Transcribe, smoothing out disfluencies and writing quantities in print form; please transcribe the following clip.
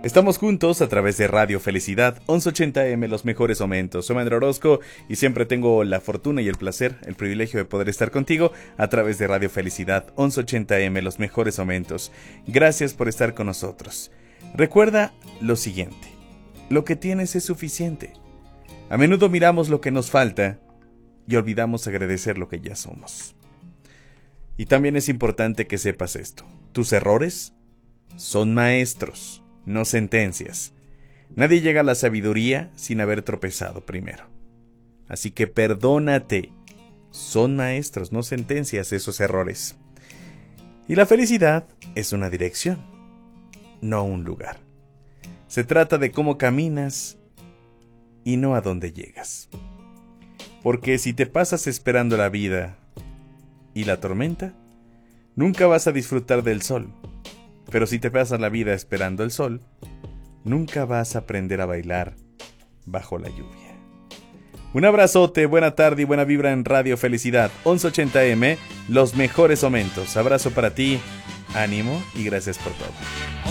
Estamos juntos a través de Radio Felicidad, 1180M, los mejores momentos. Soy Manuel Orozco y siempre tengo la fortuna y el placer, el privilegio de poder estar contigo a través de Radio Felicidad, 1180M, los mejores momentos. Gracias por estar con nosotros. Recuerda lo siguiente, lo que tienes es suficiente. A menudo miramos lo que nos falta y olvidamos agradecer lo que ya somos. Y también es importante que sepas esto, tus errores son maestros, no sentencias. Nadie llega a la sabiduría sin haber tropezado primero. Así que perdónate. Son maestros, no sentencias, esos errores. Y la felicidad es una dirección, no un lugar. Se trata de cómo caminas y no a dónde llegas. Porque si te pasas esperando la vida y la tormenta, nunca vas a disfrutar del sol. Pero si te pasas la vida esperando el sol, nunca vas a aprender a bailar bajo la lluvia. Un abrazote, buena tarde y buena vibra en Radio Felicidad, 1180M, los mejores momentos. Abrazo para ti, ánimo y gracias por todo.